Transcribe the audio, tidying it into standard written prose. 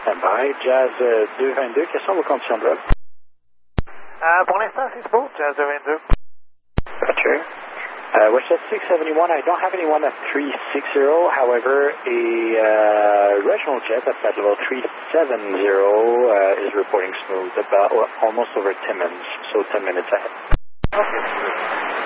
stand-by. Jazz 222, quelles sont vos conditions de vol? Pour l'instant, c'est beau, Jazz 222. Roger. WestJet 671, I don't have anyone at 360, however, a regional jet at flight level 370 is reporting smooth, about almost over Timmins, so 10 minutes ahead. Okay.